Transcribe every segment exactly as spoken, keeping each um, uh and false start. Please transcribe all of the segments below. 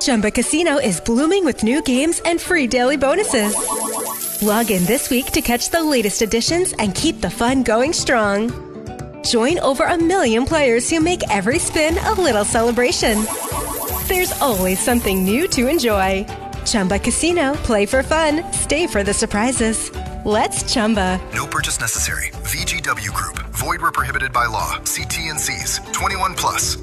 Chumba Casino is blooming with new games and free daily bonuses. Log in this week to catch the latest additions and keep the fun going strong. Join over a million players who make every spin a little celebration. There's always something new to enjoy. Chumba Casino. Play for fun. Stay for the surprises. Let's Chumba. No purchase necessary. V G W Group. Void where prohibited by law. See T N Cs. twenty-one plus.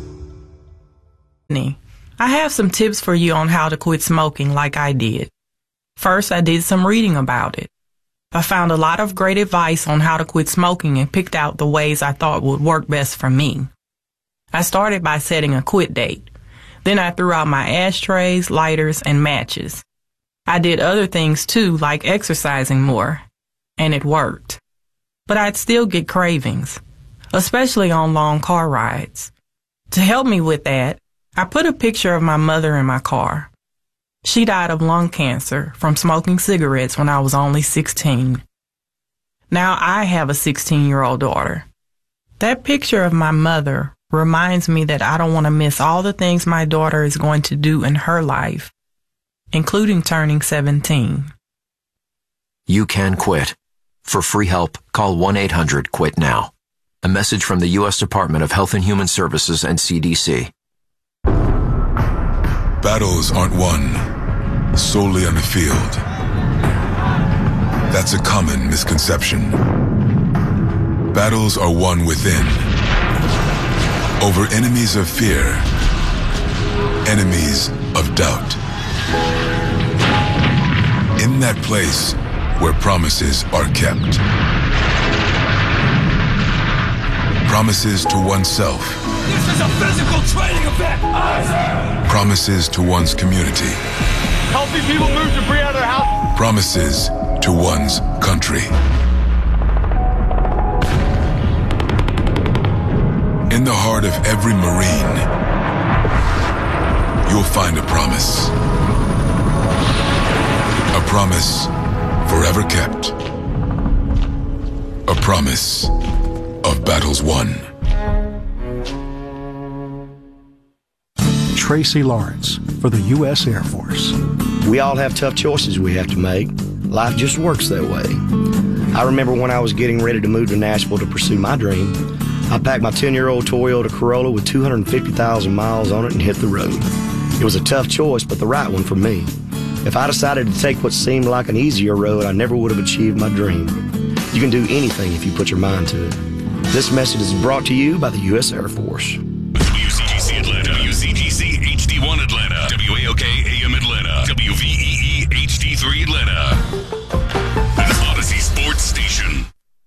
I have some tips for you on how to quit smoking like I did. First, I did some reading about it. I found a lot of great advice on how to quit smoking and picked out the ways I thought would work best for me. I started by setting a quit date. Then I threw out my ashtrays, lighters, and matches. I did other things too, like exercising more, and it worked. But I'd still get cravings, especially on long car rides. To help me with that, I put a picture of my mother in my car. She died of lung cancer from smoking cigarettes when I was only sixteen. Now I have a sixteen-year-old daughter. That picture of my mother reminds me that I don't want to miss all the things my daughter is going to do in her life, including turning seventeen. You can quit. For free help, call one eight hundred quit now. A message from the U S Department of Health and Human Services and C D C. Battles aren't won solely on the field. That's a common misconception. Battles are won within. Over enemies of fear, enemies of doubt. In that place where promises are kept. Promises to oneself. This is a physical training event! Promises to one's community. Helping people move debris out of their house. Promises to one's country. In the heart of every Marine, you'll find a promise. A promise forever kept. A promise of battles won. Tracy Lawrence for the U S Air Force. We all have tough choices we have to make. Life just works that way. I remember when I was getting ready to move to Nashville to pursue my dream, I packed my ten-year-old Toyota Corolla with two hundred fifty thousand miles on it and hit the road. It was a tough choice, but the right one for me. If I decided to take what seemed like an easier road, I never would have achieved my dream. You can do anything if you put your mind to it. This message is brought to you by the U S Air Force. W C G C Atlanta, W C G C H D one Atlanta, W A O K A M Atlanta, W V E E H D three Atlanta. The Odyssey Sports Station.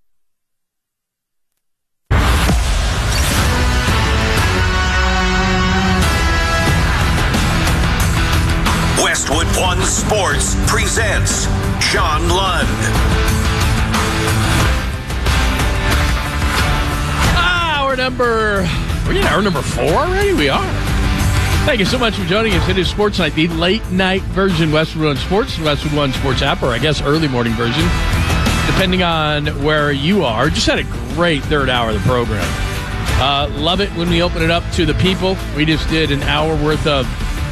Westwood One Sports presents John Lund. Hour number, we're in hour number four already? We are. Thank you so much for joining us. It is Sports Night, the late night version, Westwood One Sports, Westwood One Sports app, or I guess early morning version, depending on where you are. Just had a great third hour of the program. Uh, love it when we open it up to the people. We just did an hour worth of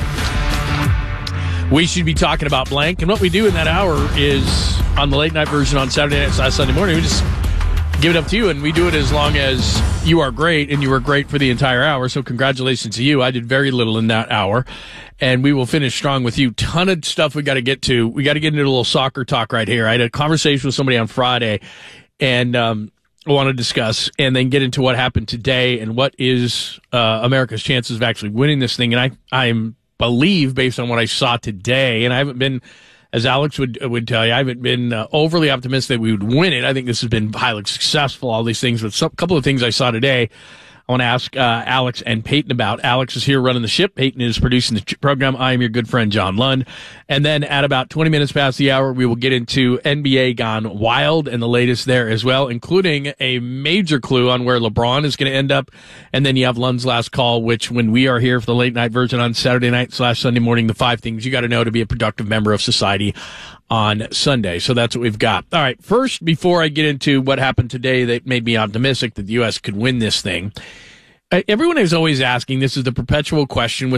We Should Be Talking About Blank. And what we do in that hour is, on the late night version on Saturday night slash Sunday morning, we just give it up to you, and we do it as long as you are great, and you were great for the entire hour. So congratulations to you. I did very little in that hour, and we will finish strong with you. Ton of stuff we got to get to. We got to get into a little soccer talk right here. I had a conversation with somebody on Friday, and um, I want to discuss, and then get into what happened today and what is uh, America's chances of actually winning this thing. And I, I'm believe, based on what I saw today, and I haven't been, as Alex would would tell you, I haven't been uh, overly optimistic that we would win it. I think this has been highly successful, all these things, but a couple of things I saw today I want to ask uh, Alex and Peyton about. Alex is here running the ship. Peyton is producing the program. I am your good friend, John Lund. And then at about twenty minutes past the hour, we will get into N B A Gone Wild and the latest there as well, including a major clue on where LeBron is going to end up. And then you have Lund's last call, which when we are here for the late night version on Saturday night slash Sunday morning, the five things you got to know to be a productive member of society on Sunday. So that's what we've got. All right. First, before I get into what happened today that made me optimistic that the U S could win this thing, everyone is always asking, this is the perpetual question with